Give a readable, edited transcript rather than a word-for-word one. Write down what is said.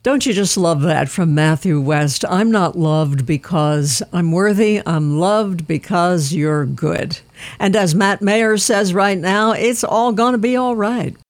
Don't you just love that from Matthew West? I'm not loved because I'm worthy. I'm loved because you're good. And as Matt Mayer says right now, it's all going to be all right.